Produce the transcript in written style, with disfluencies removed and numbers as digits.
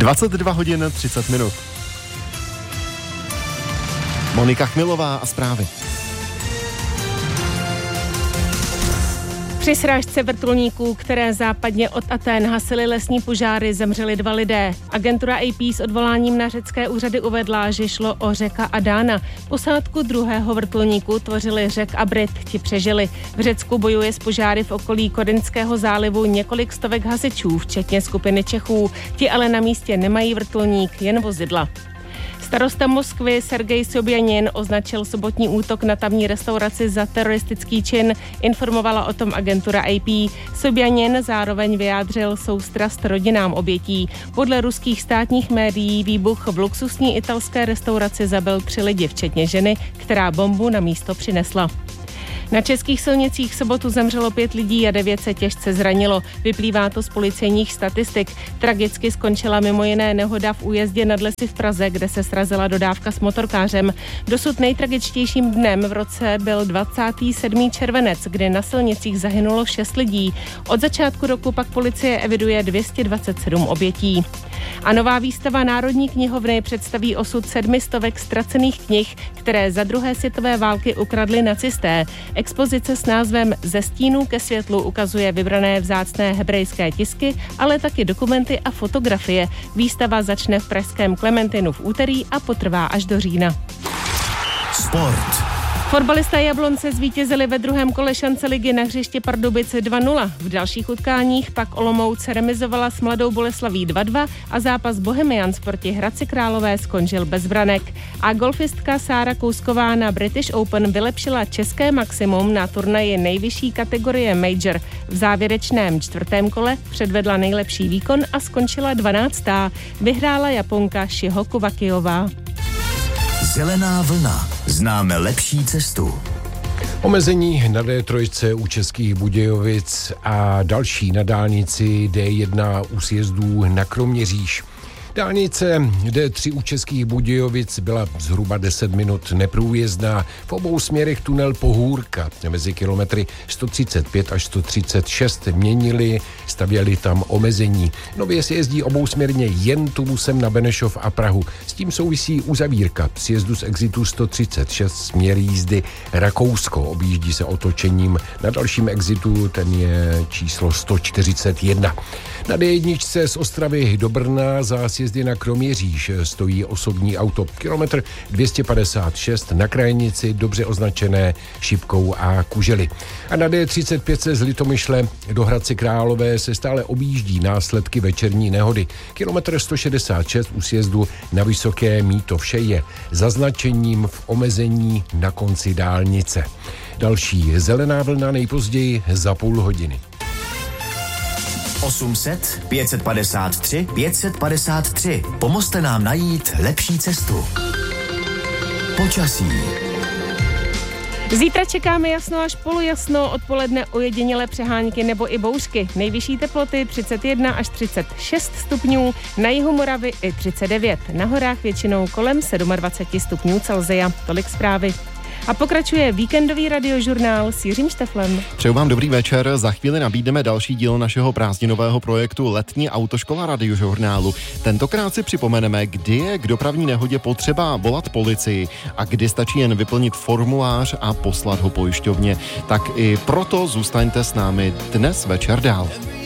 22 hodin 30 minut. Monika Chmilová a zprávy. Při srážce vrtulníků, které západně od Athén hasily lesní požáry, zemřeli 2 lidé. Agentura AP s odvoláním na řecké úřady uvedla, že šlo o Řeka a Dána. Posádku druhého vrtulníku tvořili Řek a Brit, ti přežili. V Řecku bojuje s požáry v okolí Korinského zálivu několik stovek hasičů, včetně skupiny Čechů. Ti ale na místě nemají vrtulník, jen vozidla. Starosta Moskvy Sergej Sobjanin označil sobotní útok na tamní restauraci za teroristický čin, informovala o tom agentura AP. Sobjanin zároveň vyjádřil soustrast rodinám obětí. Podle ruských státních médií výbuch v luxusní italské restauraci zabil 3 lidi, včetně ženy, která bombu na místo přinesla. Na českých silnicích v sobotu zemřelo 5 lidí a 9 se těžce zranilo. Vyplývá to z policejních statistik. Tragicky skončila mimo jiné nehoda v újezdě nad Lesy v Praze, kde se srazila dodávka s motorkářem. Dosud nejtragičtějším dnem v roce byl 27. červenec, kdy na silnicích zahynulo 6 lidí. Od začátku roku pak policie eviduje 227 obětí. A nová výstava Národní knihovny představí osud 700 ztracených knih, které za druhé světové války ukradli nacisté. Expozice s názvem Ze stínů ke světlu ukazuje vybrané vzácné hebrejské tisky, ale taky dokumenty a fotografie. Výstava začne v pražském Klementinu v úterý a potrvá až do října. Sport. Fotbalisté Jablonce zvítězili ve druhém kole šance ligy na hřišti Pardubic 2-0. V dalších utkáních pak Olomouc remizovala s Mladou Boleslaví 2-2 a zápas Bohemians proti Hradci Králové skončil bez branek. A golfistka Sára Kousková na British Open vylepšila české maximum na turnaji nejvyšší kategorie Major. V závěrečném 4. kole předvedla nejlepší výkon a skončila 12. Vyhrála Japonka Shiho Kuvakijová. Zelená vlna. Známe lepší cestu. Omezení na D3 u Českých Budějovic a další na dálnici D1 u sjezdů na Kroměříž. Dálnice D3 u Českých Budějovic byla zhruba 10 minut neprůjezdná. V obou směrech tunel Pohůrka mezi kilometry 135 až 136 stavěli tam omezení. Nově se jezdí obousměrně jen tubusem na Benešov a Prahu. S tím souvisí uzavírka sjezdu z exitu 136 směr jízdy Rakousko. Objíždí se otočením na dalším exitu, ten je číslo 141. Na D1 z Ostravy do Brna za sjezdy na Kroměříž stojí osobní auto. Kilometr 256 na krajnici, dobře označené šipkou a kužely. A na D35 se z Litomyšle do Hradce Králové se stále objíždí následky večerní nehody. Kilometr 166 u sjezdu na Vysoké Mýto. Vše je zaznačením v omezení na konci dálnice. Další zelená vlna nejpozději za půl hodiny. 800 553 553. Pomozte nám najít lepší cestu. Počasí. Zítra čekáme jasno až polojasno, odpoledne ojedinělé přehánky nebo i bouřky. Nejvyšší teploty 31 až 36 stupňů, na jihu Moravy i 39. Na horách většinou kolem 27 stupňů Celsia. Tolik zprávy. A pokračuje víkendový radiožurnál s Jiřím Šteflem. Přeju vám dobrý večer. Za chvíli nabídneme další díl našeho prázdninového projektu Letní autoškola radiožurnálu. Tentokrát si připomeneme, kdy je k dopravní nehodě potřeba volat policii a kdy stačí jen vyplnit formulář a poslat ho pojišťovně. Tak i proto zůstaňte s námi dnes večer dál.